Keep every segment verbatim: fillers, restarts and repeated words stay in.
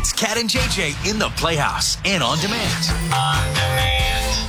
It's Cat and J J in the Playhouse and on demand. On demand.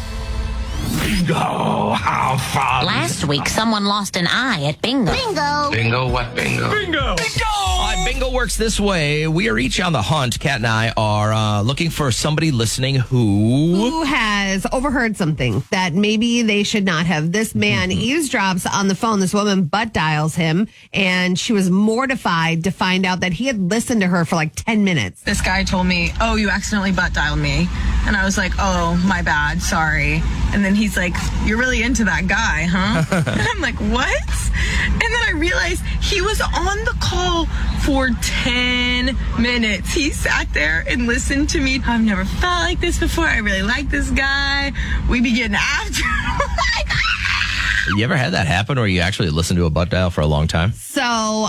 Bingo! How fun! Last week, someone lost an eye at bingo. Bingo! Bingo what bingo? Bingo! Bingo! Uh, bingo works this way. We are each on the hunt. Kat and I are uh, looking for somebody listening who... Who has overheard something that maybe they should not have. This man mm-hmm. eavesdrops on the phone. This woman butt dials him, and she was mortified to find out that he had listened to her for like ten minutes. This guy told me, oh, you accidentally butt dialed me. And I was like, oh, my bad, sorry. And then he's like, you're really into that guy, huh? And I'm like, what? And then I realized he was on the call for ten minutes. He sat there and listened to me. I've never felt like this before. I really like this guy. We be getting after like, You ever had that happen where you actually listened to a butt dial for a long time? So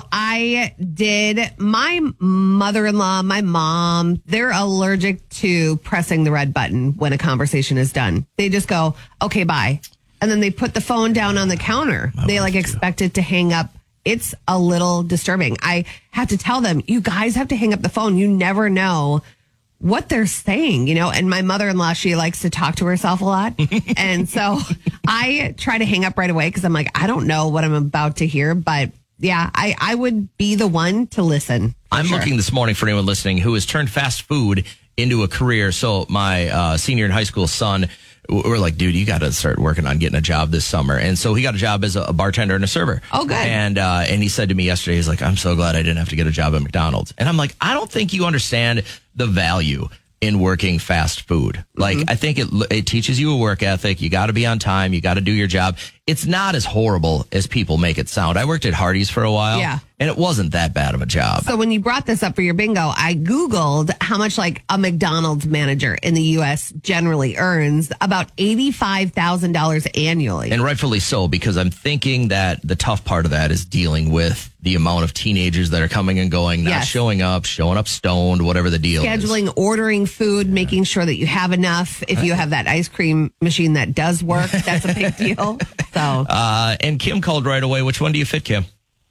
I did. My mother-in-law, my mom, they're allergic to pressing the red button when a conversation is done. They just go, okay, bye. And then they put the phone down on the counter. My they like too. expect it to hang up. It's a little disturbing. I have to tell them, you guys have to hang up the phone. You never know what they're saying, you know, and my mother-in-law, she likes to talk to herself a lot. And so I try to hang up right away because I'm like, I don't know what I'm about to hear. But yeah, I, I would be the one to listen. I'm sure. looking this morning for anyone listening who has turned fast food into a career. So my uh, senior in high school son, we're like, dude, you got to start working on getting a job this summer. And so he got a job as a bartender and a server. Oh, good. And uh, and he said to me yesterday, he's like, I'm so glad I didn't have to get a job at McDonald's. And I'm like, I don't think you understand the value in working fast food. Like, mm-hmm. I think it it teaches you a work ethic. You got to be on time. You got to do your job. It's not as horrible as people make it sound. I worked at Hardee's for a while. Yeah. And it wasn't that bad of a job. So when you brought this up for your bingo, I Googled how much like a McDonald's manager in the U S generally earns, about eighty-five thousand dollars annually. And rightfully so, because I'm thinking that the tough part of that is dealing with the amount of teenagers that are coming and going, not Yes. showing up, showing up stoned, whatever the deal is. Scheduling, ordering food, making sure that you have enough. If you have that ice cream machine that does work, that's a big deal. So, Uh, and Kim called right away. Which one do you fit, Kim?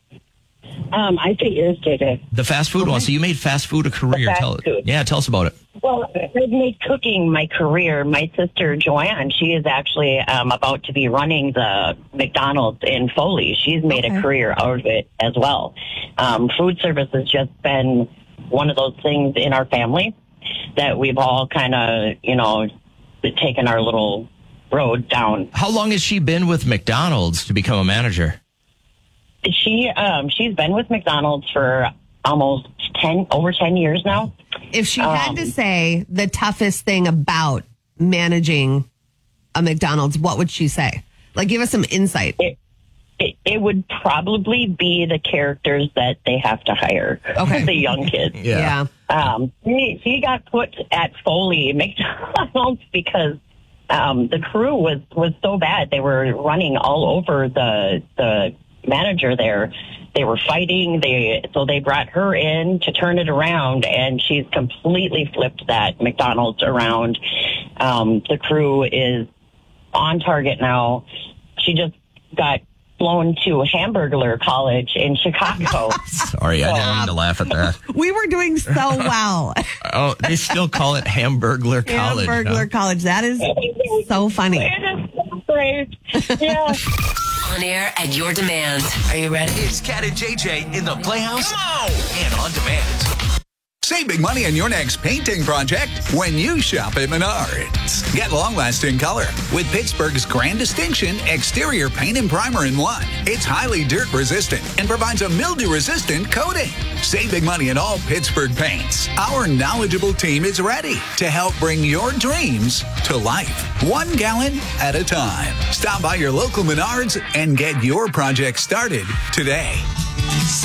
Um, I fit yours, J J. The fast food one. So you made fast food a career. fast Tell, food. Yeah, tell us about it. Well, I've made cooking my career. My sister, Joanne, she is actually um, about to be running the McDonald's in Foley. She's made Okay. a career out of it as well. Um, food service has just been one of those things in our family that we've all kind of, you know, taken our little road down. How long has she been with McDonald's to become a manager? She um, she's been with McDonald's for almost ten over ten years now. if she had Um, to say the toughest thing about managing a McDonald's, what would she say? Like, give us some insight. It, it, it would probably be the characters that they have to hire. Okay. The young kids. Yeah. Um, he, he got put at Foley McDonald's because um, the crew was, was so bad. They were running all over the the manager there. They were fighting. They so they brought her in to turn it around, and she's completely flipped that McDonald's around. Um, the crew is on target now. She just got flown to Hamburglar College in Chicago. Sorry, I didn't mean to laugh at that. We were doing so well. Oh, they still call it Hamburglar College. Hamburglar huh? College. That is so funny. It is so great. Yeah. On air at your demand. Are you ready? It's Cat and J J in the Playhouse and on demand. Save big money on your next painting project when you shop at Menards. Get long-lasting color with Pittsburgh's Grand Distinction Exterior Paint and Primer in one. It's highly dirt-resistant and provides a mildew-resistant coating. Save big money in all Pittsburgh paints. Our knowledgeable team is ready to help bring your dreams to life, one gallon at a time. Stop by your local Menards and get your project started today.